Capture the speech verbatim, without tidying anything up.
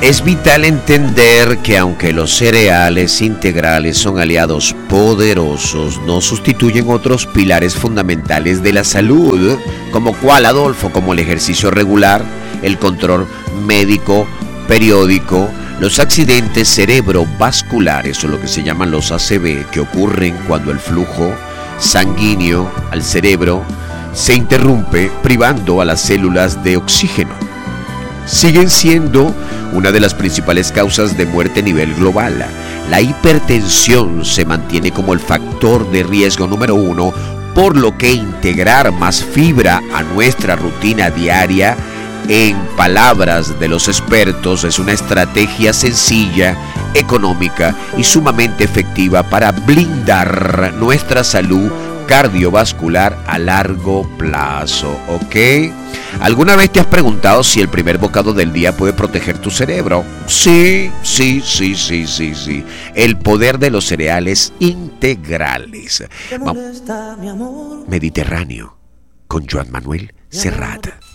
Es vital entender que aunque los cereales integrales son aliados poderosos, no sustituyen otros pilares fundamentales de la salud, como cuál, Adolfo, como el ejercicio regular, el control médico periódico, los accidentes cerebrovasculares o lo que se llaman los A C V, que ocurren cuando el flujo sanguíneo al cerebro se interrumpe, privando a las células de oxígeno. Siguen siendo una de las principales causas de muerte a nivel global. La hipertensión se mantiene como el factor de riesgo número uno, por lo que integrar más fibra a nuestra rutina diaria, en palabras de los expertos, es una estrategia sencilla, económica y sumamente efectiva para blindar nuestra salud cardiovascular a largo plazo, ¿ok? ¿Alguna vez te has preguntado si el primer bocado del día puede proteger tu cerebro? Sí, sí, sí, sí, sí, sí. El poder de los cereales integrales. Vamos. Mediterráneo, con Joan Manuel Serrat.